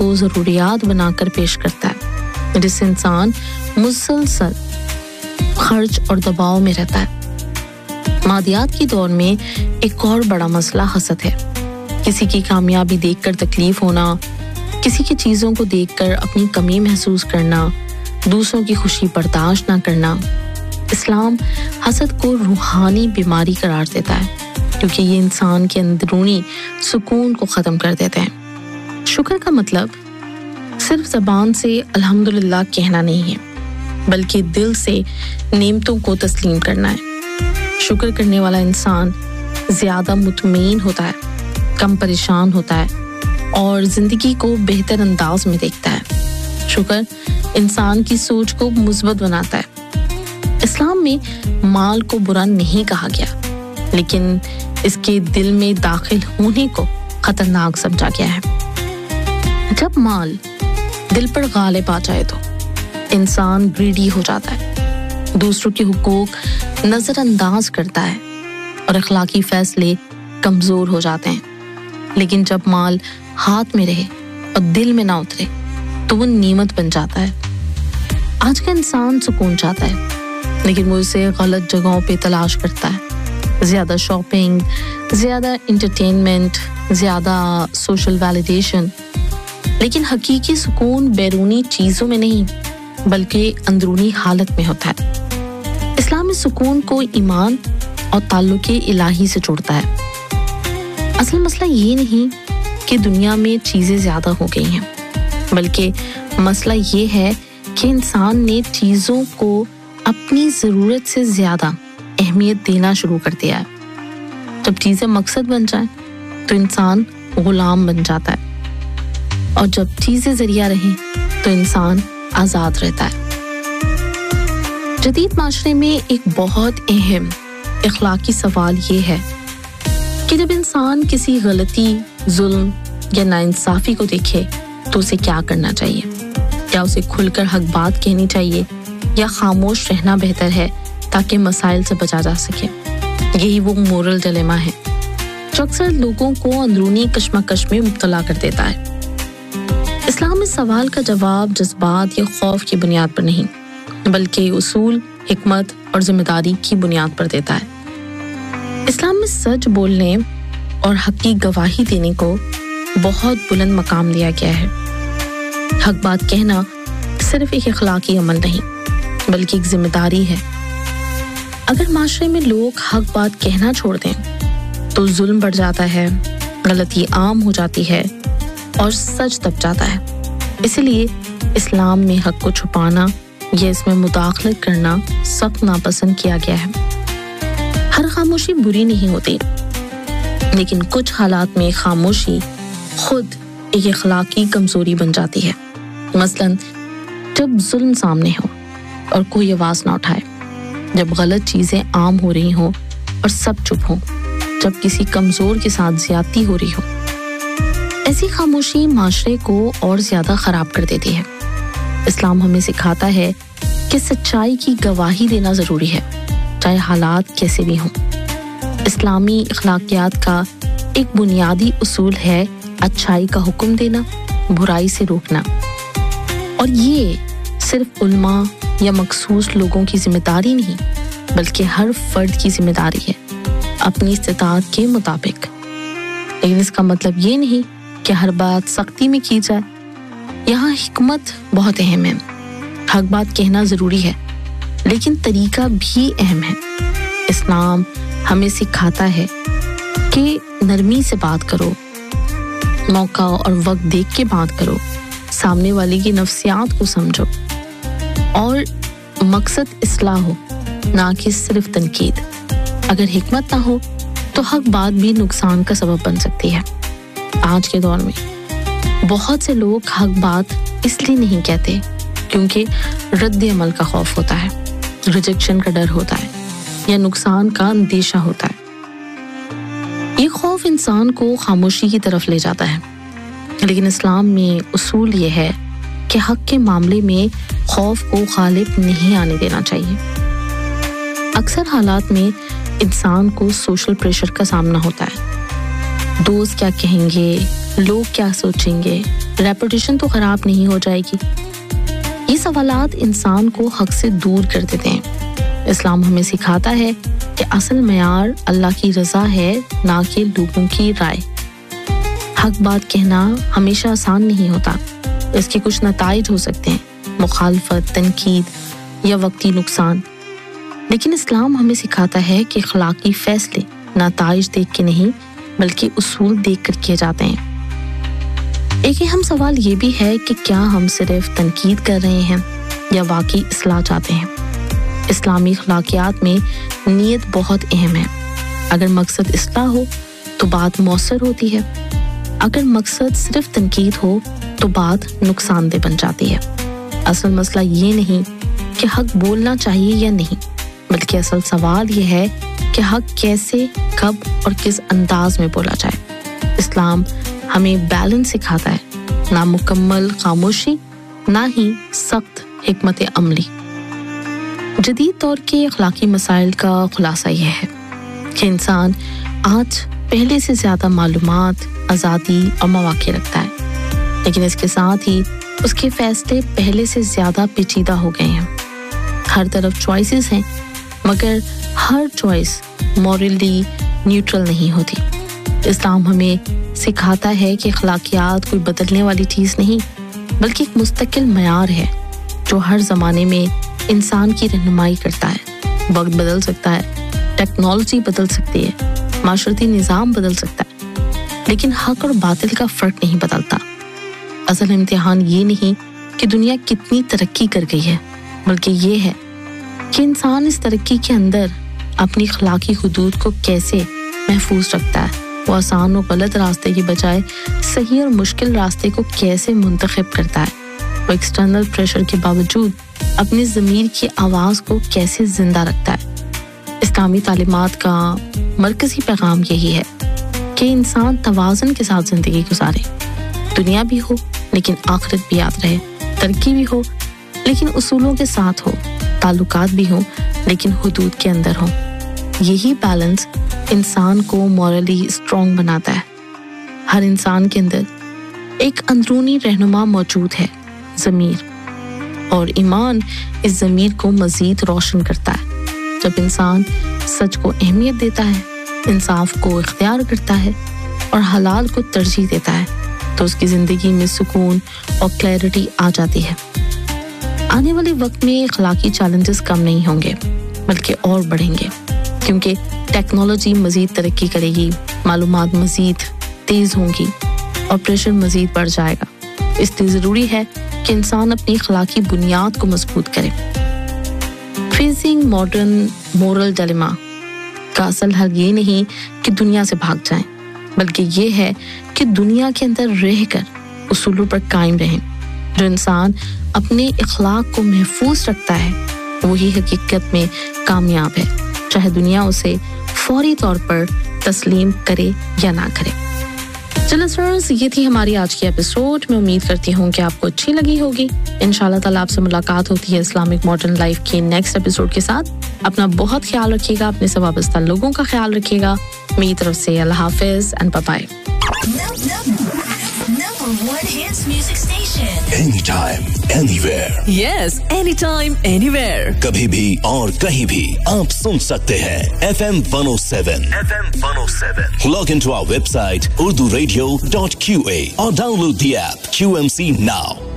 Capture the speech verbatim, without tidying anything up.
کو ضروریات بنا کر پیش کرتا ہے، جس سے انسان مسلسل خرچ اور دباؤ میں رہتا ہے۔ مادیات کی دور میں ایک اور بڑا مسئلہ حسد ہے۔ کسی کی کامیابی دیکھ کر تکلیف ہونا، کسی کی چیزوں کو دیکھ کر اپنی کمی محسوس کرنا، دوسروں کی خوشی برداشت نہ کرنا۔ اسلام حسد کو روحانی بیماری قرار دیتا ہے، کیونکہ یہ انسان کے اندرونی سکون کو ختم کر دیتے ہیں۔ شکر کا مطلب صرف زبان سے الحمدللہ کہنا نہیں ہے، بلکہ دل سے نعمتوں کو تسلیم کرنا ہے۔ شکر کرنے والا انسان زیادہ مطمئن ہوتا ہے، کم پریشان ہوتا ہے اور زندگی کو بہتر انداز میں دیکھتا ہے۔ شکر انسان کی سوچ کو مثبت بناتا ہے۔ اسلام میں مال کو برا نہیں کہا گیا، لیکن اس کے دل میں داخل ہونے کو خطرناک سمجھا گیا ہے۔ جب مال دل پر غالب آ جائے تو انسان گریڈی ہو جاتا ہے، دوسروں کے حقوق نظر انداز کرتا ہے اور اخلاقی فیصلے کمزور ہو جاتے ہیں۔ لیکن جب مال ہاتھ میں رہے اور دل میں نہ اترے تو وہ نعمت بن جاتا ہے۔ آج کا انسان سکون چاہتا ہے، لیکن وہ اسے غلط جگہوں پہ تلاش کرتا ہے۔ زیادہ شاپنگ، زیادہ انٹرٹینمنٹ، زیادہ سوشل ویلیڈیشن۔ لیکن حقیقی سکون بیرونی چیزوں میں نہیں، بلکہ اندرونی حالت میں ہوتا ہے۔ اسلام میں سکون کو ایمان اور تعلق الہی سے جوڑتا ہے۔ اصل مسئلہ یہ نہیں کہ دنیا میں چیزیں زیادہ ہو گئی ہیں، بلکہ مسئلہ یہ ہے کہ انسان نے چیزوں کو اپنی ضرورت سے زیادہ اہمیت دینا شروع کر دیا ہے۔ جب چیزیں مقصد بن جائیں تو انسان غلام بن جاتا ہے، اور جب چیزیں ذریعہ رہیں تو انسان آزاد رہتا ہے۔ جدید معاشرے میں ایک بہت اہم اخلاقی سوال یہ ہے کہ جب انسان کسی غلطی، ظلم یا ناانصافی کو دیکھے تو اسے کیا کرنا چاہیے؟ کیا اسے کھل کر حق بات کہنی چاہیے یا خاموش رہنا بہتر ہے تاکہ مسائل سے بچا جا سکے؟ یہی وہ مورل ڈیلیما ہے جو اکثر لوگوں کو اندرونی کشمکش میں مبتلا کر دیتا ہے۔ اسلام اس سوال کا جواب جذبات یا خوف کی بنیاد پر نہیں، بلکہ اصول، حکمت اور ذمہ داری کی بنیاد پر دیتا ہے۔ اسلام میں سچ بولنے اور حق کی گواہی دینے کو بہت بلند مقام دیا گیا ہے۔ حق بات کہنا صرف ایک اخلاقی عمل نہیں، بلکہ ایک ذمہ داری ہے۔ اگر معاشرے میں لوگ حق بات کہنا چھوڑ دیں تو ظلم بڑھ جاتا ہے، غلطی عام ہو جاتی ہے اور سچ دب جاتا ہے۔ اسی لیے اسلام میں حق کو چھپانا یا اس میں مداخلت کرنا سخت ناپسند کیا گیا ہے۔ ہر خاموشی بری نہیں ہوتی، لیکن کچھ حالات میں خاموشی خود ایک اخلاقی کمزوری بن جاتی ہے۔ مثلاً جب ظلم سامنے ہو اور کوئی آواز نہ اٹھائے، جب غلط چیزیں عام ہو رہی ہوں اور سب چپ ہوں، جب کسی کمزور کے ساتھ زیادتی ہو رہی ہو۔ ایسی خاموشی معاشرے کو اور زیادہ خراب کر دیتی ہے۔ اسلام ہمیں سکھاتا ہے کہ سچائی کی گواہی دینا ضروری ہے، چاہے حالات کیسے بھی ہوں۔ اسلامی اخلاقیات کا ایک بنیادی اصول ہے اچھائی کا حکم دینا، برائی سے روکنا، اور یہ صرف علماء یا مخصوص لوگوں کی ذمہ داری نہیں، بلکہ ہر فرد کی ذمہ داری ہے، اپنی استطاعت کے مطابق۔ لیکن اس کا مطلب یہ نہیں کہ ہر بات سختی میں کی جائے۔ یہاں حکمت بہت اہم ہے۔ حق بات کہنا ضروری ہے، لیکن طریقہ بھی اہم ہے۔ اسلام ہمیں سکھاتا ہے کہ نرمی سے بات کرو، موقع اور وقت دیکھ کے بات کرو، سامنے والے کی نفسیات کو سمجھو، اور مقصد اصلاح ہو، نہ کہ صرف تنقید۔ اگر حکمت نہ ہو تو حق بات بھی نقصان کا سبب بن سکتی ہے۔ آج کے دور میں بہت سے لوگ حق بات اس لیے نہیں کہتے کیونکہ رد عمل کا خوف ہوتا ہے، ریجیکشن کا ڈر ہوتا ہے، یا نقصان کا اندیشہ ہوتا ہے۔ یہ خوف انسان کو خاموشی کی طرف لے جاتا ہے، لیکن اسلام میں اصول یہ ہے کہ حق کے معاملے میں خوف کو غالب نہیں آنے دینا چاہیے۔ اکثر حالات میں انسان کو سوشل پریشر کا سامنا ہوتا ہے۔ دوست کیا کہیں گے، لوگ کیا سوچیں گے، रेपुटेशन तो खराब नहीं हो जाएगी? ये सवालात इंसान को हक से दूर कर देते हैं। इस्लाम हमें सिखाता है कि असल मयार अल्लाह की रज़ा है, ना कि लोगों की राय। हक बात कहना हमेशा आसान नहीं होता। इसके कुछ नताइज हो सकते हैं, मुखालफत, तनकीद या वक्ती नुकसान। लेकिन इस्लाम हमें सिखाता है कि अखलाकी फैसले नताइज देख के नहीं बल्कि उसूल देख कर किए जाते हैं। एक अहम सवाल ये भी है कि क्या हम सिर्फ तनकीद कर रहे हैं या वाकई इस्लाह चाहते हैं। इस्लामी अखलाकियात में नीयत बहुत अहम है। अगर मकसद इस्लाह हो तो बात मौसर होती है, अगर मकसद सिर्फ तनकीद हो तो बात नुकसानदेह बन जाती है। असल मसला ये नहीं कि हक बोलना चाहिए या नहीं, बल्कि असल सवाल ये है कि हक कैसे, कब और किस अंदाज में बोला जाए। इस्लाम हमें बैलेंस सिखाता है, ना मुकम्मल खामोशी, ना ही सख्त हिकमत अमली। जदीद दौर के अखलाकी मसाइल का खुलासा यह है कि इंसान आज पहले से ज़्यादा मालूमात, आज़ादी और मौक़े रखता है, लेकिन इसके साथ ही उसके फैसले पहले से ज़्यादा पेचीदा हो गए हैं। हर तरफ चॉइसेस हैं, मगर हर चॉइस मॉरली न्यूट्रल नहीं होती। इस्लाम हमें सिखाता है कि अखलाकियात कोई बदलने वाली चीज़ नहीं, बल्कि एक मुस्तकिल मयार है जो हर ज़माने में इंसान की रहनुमाई करता है। वक्त बदल सकता है, टेक्नोलॉजी बदल सकती है, माशरती निज़ाम बदल सकता है, लेकिन हक और बातिल का फ़र्क नहीं बदलता। असल इम्तिहान ये नहीं कि दुनिया कितनी तरक्की कर गई है, बल्कि ये है कि इंसान इस तरक्की के अंदर अपनी अखलाकी हुदूद को कैसे महफूज रखता है। वो आसान और गलत रास्ते की बजाय सही और मुश्किल रास्ते को कैसे मुंतखब करता है। वो एक्सटर्नल प्रेशर के बावजूद अपनी ज़मीर की आवाज़ को कैसे जिंदा रखता है। इस्लामी तालीमात का मरकज़ी पैगाम यही है कि इंसान तवाज़ुन के साथ ज़िंदगी गुजारे। दुनिया भी हो लेकिन आखिरत भी याद रहे, तरक्की भी हो लेकिन उसूलों के साथ हो, ताल्लुकात भी हो लेकिन हुदूद के अंदर हो। यही बैलेंस इंसान को मॉरली स्ट्रॉन्ग बनाता है। हर इंसान के अंदर एक अंदरूनी रहनुमा मौजूद है, ज़मीर, और ईमान इस ज़मीर को मज़ीद रोशन करता है। जब इंसान सच को अहमियत देता है, इंसाफ को इख्तियार करता है और हलाल को तरजीह देता है, तो उसकी ज़िंदगी में सुकून और क्लैरिटी आ जाती है। आने वाले वक्त में अखलाकी चैलेंजेस कम नहीं होंगे बल्कि और बढ़ेंगे, क्योंकि टेक्नोलॉजी मज़ीद तरक्की करेगी, मालूमात मज़ीद तेज़ होंगी और प्रेशर मज़ीद बढ़ जाएगा। इसलिए ज़रूरी है कि इंसान अपनी अखलाकी बुनियाद को मजबूत करे। फेसिंग मॉडर्न मोरल डिलेमा का असल हल ये नहीं कि दुनिया से भाग जाएं, बल्कि ये है कि दुनिया के अंदर रहकर उसूलों पर कायम रहें। जो इंसान अपने इखलाक को महफूज रखता है वही हकीकत में कामयाब है, चाहे दुनिया उसे फौरी तौर पर तस्लीम करे या ना करे। चलो लिसनर्स, ये थी हमारी आज की एपिसोड। मैं उम्मीद करती हूँ कि आपको अच्छी लगी होगी। इंशाल्लाह ताला आपसे मुलाकात होती है इस्लामिक मॉडर्न लाइफ के नेक्स्ट एपिसोड के साथ। अपना बहुत ख्याल रखिएगा, अपने से वाबस्ता लोगों का ख्याल रखिएगा। मेरी तरफ से अल्लाह हाफिज and bye bye. Anytime, anywhere. Yes, anytime, anywhere. कभी भी और कहीं भी आप सुन सकते हैं F M one oh seven. F M one oh seven. Log into our website urdu radio dot q a or download the app Q M C now.